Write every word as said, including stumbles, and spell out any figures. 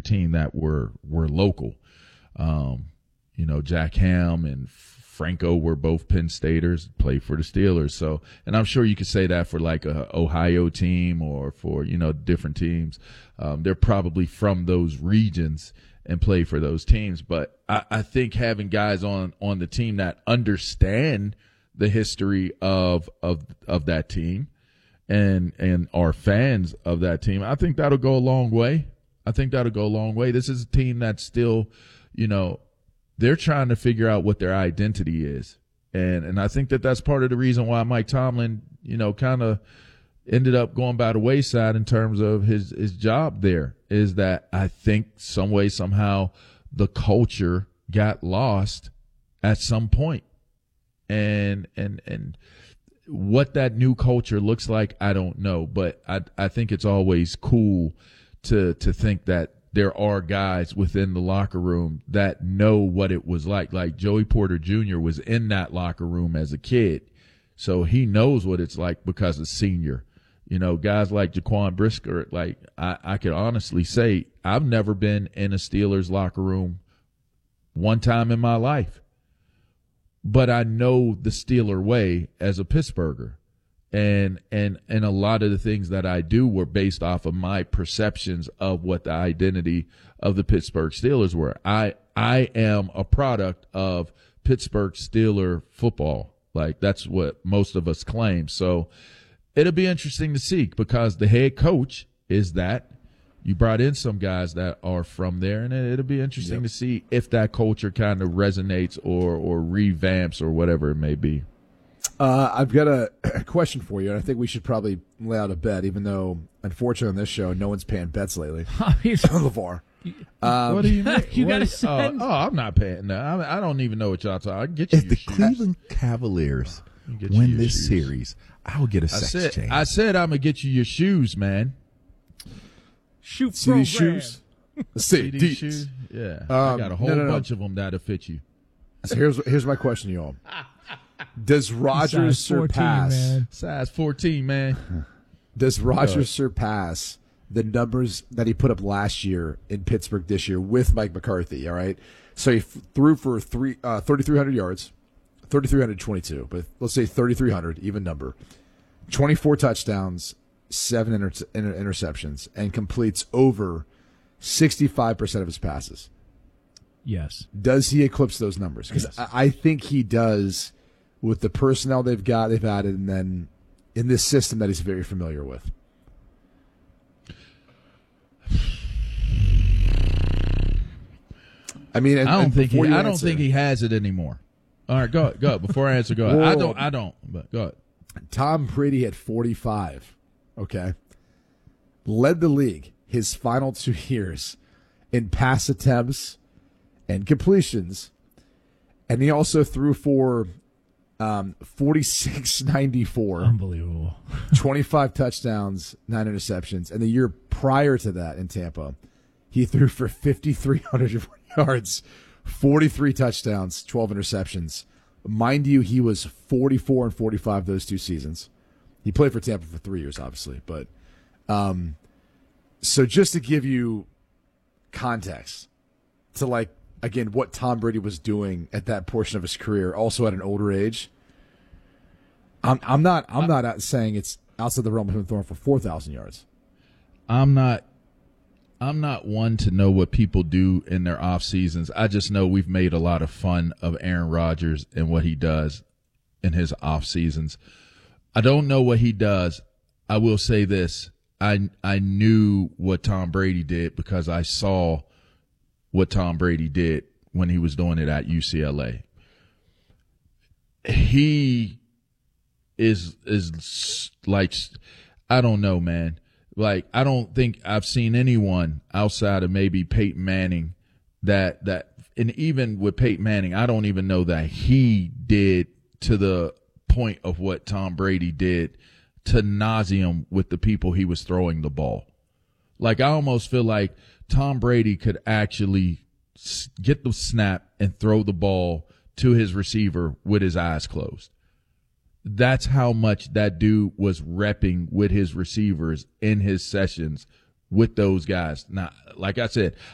team that were were local. Um, you know, Jack Ham and Franco were both Penn Staters, played for the Steelers. So, and I'm sure you could say that for like a Ohio team or for, you know, different teams. Um, they're probably from those regions and play for those teams. But I, I think having guys on, on the team that understand the history of, of, of that team and, and are fans of that team, I think that'll go a long way. I think that'll go a long way. This is a team that's still, you know, they're trying to figure out what their identity is. And and I think that that's part of the reason why Mike Tomlin, you know, kind of ended up going by the wayside in terms of his, his job there, is that I think some way, somehow the culture got lost at some point. And, and, and what that new culture looks like, I don't know, but I, I think it's always cool to, to think that there are guys within the locker room that know what it was like. Like Joey Porter Junior was in that locker room as a kid, so he knows what it's like because of senior. You know, guys like Jaquan Brisker, like I, I can honestly say I've never been in a Steelers locker room one time in my life, but I know the Steeler way as a Pittsburgher. And, and, and a lot of the things that I do were based off of my perceptions of what the identity of the Pittsburgh Steelers were. I, I am a product of Pittsburgh Steeler football. Like that's what most of us claim. So it'll be interesting to see because the head coach is that. You brought in some guys that are from there, and it'll be interesting yep. to see if that culture kind of resonates or, or revamps or whatever it may be. Uh, I've got a, a question for you, and I think we should probably lay out a bet, even though, unfortunately, on this show, no one's paying bets lately. LeVar. Um, what do you mean? you got to send. Oh, oh, I'm not paying. No, I, I don't even know what y'all talking. I can get you. If the shoes. Cleveland Cavaliers win this shoes. series, I will get a sex I said, change. I said I'm gonna get you your shoes, man. Shoot See these shoes? Let's see these shoes. Yeah, um, I got a whole no, no, no. bunch of them that'll fit you. So here's here's my question, y'all. Does Rodgers Size fourteen, surpass man. Size fourteen, man? Does Rodgers surpass the numbers that he put up last year in Pittsburgh this year with Mike McCarthy? All right, so he f- threw for three uh, thirty-three hundred yards, thirty-three twenty-two, but let's say thirty-three hundred, even number, twenty-four touchdowns, seven inter- inter- interceptions, and completes over sixty-five percent of his passes. Yes. Does he eclipse those numbers? Because yes. I-, I think he does. With the personnel they've got, they've added, and then in this system that he's very familiar with. I mean, and, I don't and think he. you I don't answer, think he has it anymore. All right, go go. Before I answer, go ahead. I don't. I don't. But go ahead. Tom Brady had forty-five. Okay, led the league his final two years in pass attempts and completions, and he also threw for. Um, forty-six ninety-four. Unbelievable. twenty-five touchdowns, nine interceptions. And the year prior to that in Tampa, he threw for five thousand three hundred yards, forty-three touchdowns, twelve interceptions. Mind you, he was forty-four and forty-five those two seasons. He played for Tampa for three years, obviously. But um, so just to give you context to like, again, what Tom Brady was doing at that portion of his career, also at an older age. I'm, I'm not. I'm not saying it's outside the realm of him throwing for four thousand yards. I'm not. I'm not one to know what people do in their off seasons. I just know we've made a lot of fun of Aaron Rodgers and what he does in his off seasons. I don't know what he does. I will say this: I I knew what Tom Brady did because I saw what Tom Brady did when he was doing it at U C L A. He is is like, I don't know, man. Like, I don't think I've seen anyone outside of maybe Peyton Manning that that and even with Peyton Manning, I don't even know that he did to the point of what Tom Brady did to nauseum with the people he was throwing the ball. Like, I almost feel like Tom Brady could actually get the snap and throw the ball to his receiver with his eyes closed. That's how much that dude was repping with his receivers in his sessions with those guys. Now, like I said,